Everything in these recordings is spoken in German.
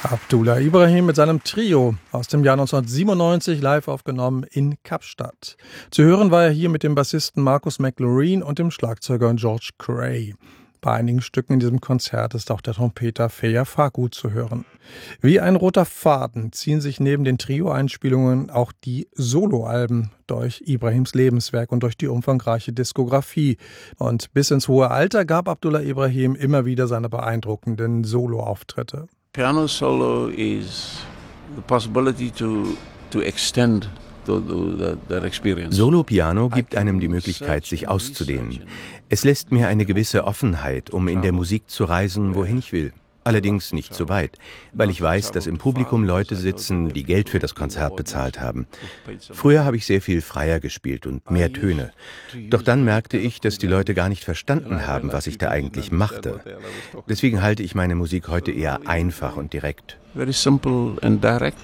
Abdullah Ibrahim mit seinem Trio aus dem Jahr 1997 live aufgenommen in Kapstadt. Zu hören war er hier mit dem Bassisten Marcus McLaurin und dem Schlagzeuger George Gray. Bei einigen Stücken in diesem Konzert ist auch der Trompeter Feya Faku zu hören. Wie ein roter Faden ziehen sich neben den Trio-Einspielungen auch die Soloalben durch Ibrahims Lebenswerk und durch die umfangreiche Diskografie. Und bis ins hohe Alter gab Abdullah Ibrahim immer wieder seine beeindruckenden Soloauftritte. Piano solo is the possibility to extend that experience. Solo-Piano gibt einem die Möglichkeit, sich auszudehnen. Es lässt mir eine gewisse Offenheit, um in der Musik zu reisen, wohin ich will. Allerdings nicht so weit, weil ich weiß, dass im Publikum Leute sitzen, die Geld für das Konzert bezahlt haben. Früher habe ich sehr viel freier gespielt und mehr Töne. Doch dann merkte ich, dass die Leute gar nicht verstanden haben, was ich da eigentlich machte. Deswegen halte ich meine Musik heute eher einfach und direkt. Very simple and direct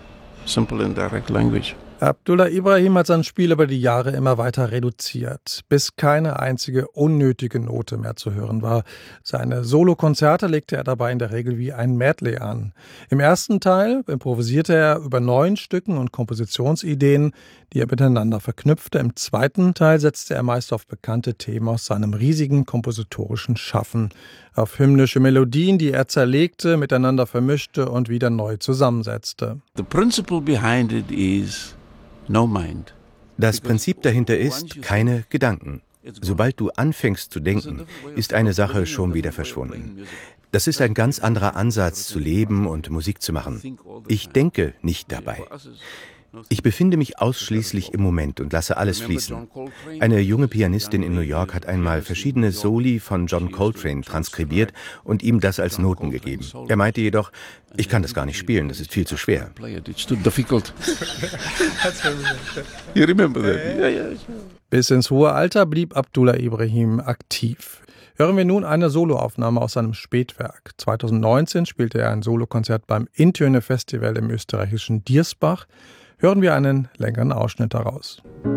language. Abdullah Ibrahim hat sein Spiel über die Jahre immer weiter reduziert, bis keine einzige unnötige Note mehr zu hören war. Seine Solokonzerte legte er dabei in der Regel wie ein Medley an. Im ersten Teil improvisierte er über 9 Stücken und Kompositionsideen, die er miteinander verknüpfte. Im zweiten Teil setzte er meist auf bekannte Themen aus seinem riesigen kompositorischen Schaffen, auf hymnische Melodien, die er zerlegte, miteinander vermischte und wieder neu zusammensetzte. The principle behind it is no mind. Das Prinzip dahinter ist keine Gedanken. Sobald du anfängst zu denken, ist eine Sache schon wieder verschwunden. Das ist ein ganz anderer Ansatz zu leben und Musik zu machen. Ich denke nicht dabei. Ich befinde mich ausschließlich im Moment und lasse alles fließen. Eine junge Pianistin in New York hat einmal verschiedene Soli von John Coltrane transkribiert und ihm das als Noten gegeben. Er meinte jedoch, ich kann das gar nicht spielen, das ist viel zu schwer. Bis ins hohe Alter blieb Abdullah Ibrahim aktiv. Hören wir nun eine Soloaufnahme aus seinem Spätwerk. 2019 spielte er ein Solokonzert beim Intöne Festival im österreichischen Diersbach. Hören wir einen längeren Ausschnitt daraus.